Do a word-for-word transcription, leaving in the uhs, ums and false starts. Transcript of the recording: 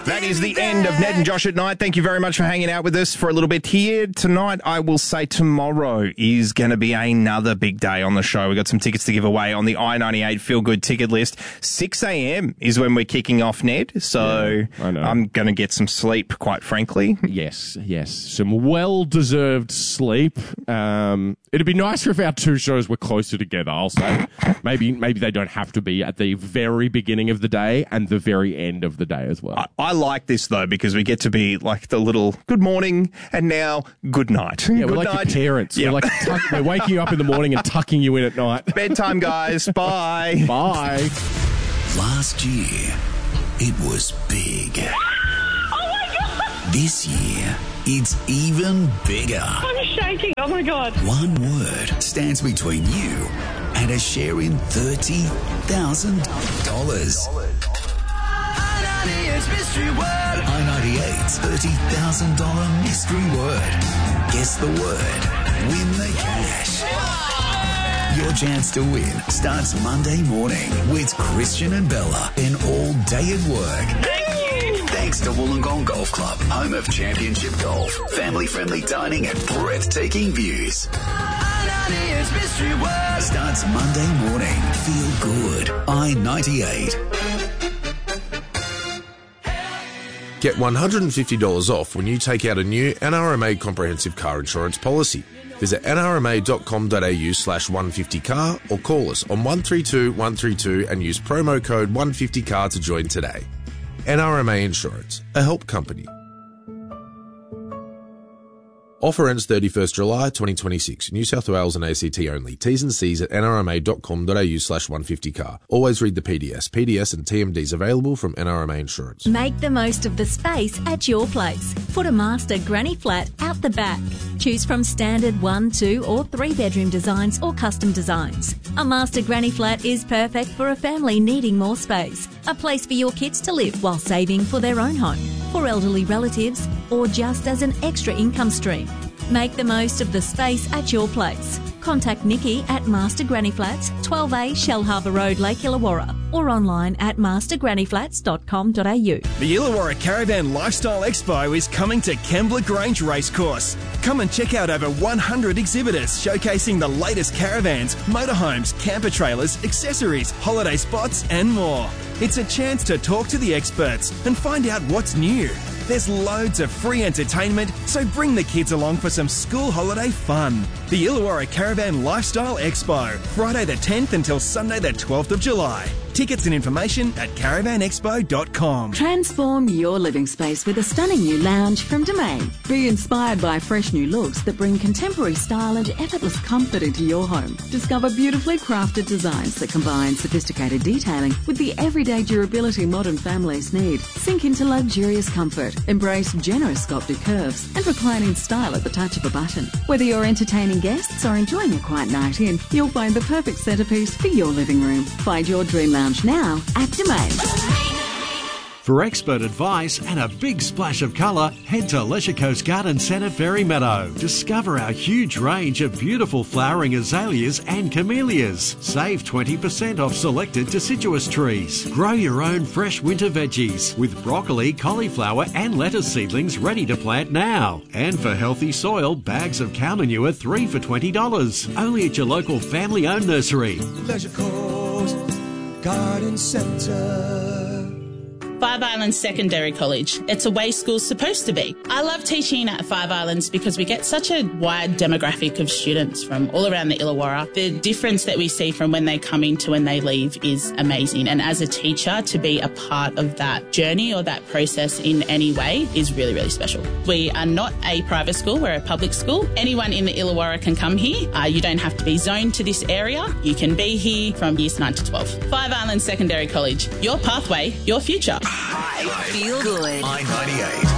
That is the end of Ned and Josh at Night. Thank you very much for hanging out with us for a little bit here tonight. I will say tomorrow is going to be another big day on the show. We've got some tickets to give away on the I ninety-eight Feel Good ticket list. six a.m. is when we're kicking off, Ned. So yeah, I know. I'm going to get some sleep, quite frankly. Yes, yes. Some well-deserved sleep. Um, it'd be nicer if our two shows were closer together, I'll say. maybe, maybe they don't have to be at the very beginning of the day and the very end of the day as well. I, I like this, though, because we get to be like the little good morning and now good night. Yeah, good we're like night. your parents. Yeah. We're like tuck, we're waking you up in the morning and tucking you in at night. Bedtime, guys. Bye. Bye. Last year, it was big. Oh my God! This year, it's even bigger. I'm shaking. Oh my God. One word stands between you and a share in thirty thousand dollars. I ninety-eight's mystery word. I ninety-eight's thirty thousand dollars mystery word. Guess the word. Win the cash. Your chance to win starts Monday morning with Christian and Bella in All Day at Work. Thank you. Thanks to Wollongong Golf Club, home of championship golf, family-friendly dining and breathtaking views. Mystery Word starts Monday morning. Feel good. I ninety-eight. Get one hundred fifty dollars off when you take out a new N R M A comprehensive car insurance policy. Visit n r m a dot com dot a u slash one fifty car or call us on one three two one three two and use promo code one fifty car to join today. N R M A Insurance, a help company. Offer ends thirty-first July twenty twenty-six. New South Wales and A C T only. T's and C's at n r m a dot com dot a u slash one fifty car. Always read the P D S. P D S and T M Ds available from N R M A Insurance. Make the most of the space at your place. Put a master granny flat out the back. Choose from standard one, two or three bedroom designs or custom designs. A master granny flat is perfect for a family needing more space. A place for your kids to live while saving for their own home, for elderly relatives, or just as an extra income stream. Make the most of the space at your place. Contact Nikki at Master Granny Flats, twelve A Shell Harbour Road, Lake Illawarra, or online at master granny flats dot com dot a u. The Illawarra Caravan Lifestyle Expo is coming to Kembla Grange Racecourse. Come and check out over one hundred exhibitors showcasing the latest caravans, motorhomes, camper trailers, accessories, holiday spots and more. It's a chance to talk to the experts and find out what's new. There's loads of free entertainment, so bring the kids along for some school holiday fun. The Illawarra Caravan Lifestyle Expo, Friday the tenth until Sunday the twelfth of July. Tickets and information at caravan expo dot com. Transform your living space with a stunning new lounge from Domain. Be inspired by fresh new looks that bring contemporary style and effortless comfort into your home. Discover beautifully crafted designs that combine sophisticated detailing with the everyday durability modern families need. Sink into luxurious comfort. Embrace generous sculpted curves and reclining style at the touch of a button. Whether you're entertaining guests or enjoying a quiet night in, you'll find the perfect centerpiece for your living room. Find your dream lounge now at Domain. For expert advice and a big splash of colour, head to Leisure Coast Garden Centre Ferry Meadow. Discover our huge range of beautiful flowering azaleas and camellias. Save twenty percent off selected deciduous trees. Grow your own fresh winter veggies with broccoli, cauliflower and lettuce seedlings ready to plant now. And for healthy soil, bags of cow manure three for twenty dollars. Only at your local family-owned nursery. Leisure Coast Garden Centre. Five Islands Secondary College. It's a way school's supposed to be. I love teaching at Five Islands because we get such a wide demographic of students from all around the Illawarra. The difference that we see from when they come in to when they leave is amazing. And as a teacher, to be a part of that journey or that process in any way is really, really special. We are not a private school, we're a public school. Anyone in the Illawarra can come here. Uh, you don't have to be zoned to this area. You can be here from years nine to twelve. Five Islands Secondary College. Your pathway, your future. Feel good. I ninety-eight.